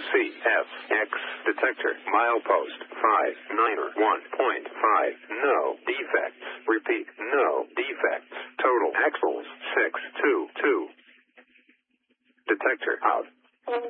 CFX detector milepost 591.5. No defects. Repeat, no defects. Total axles 622. Detector out.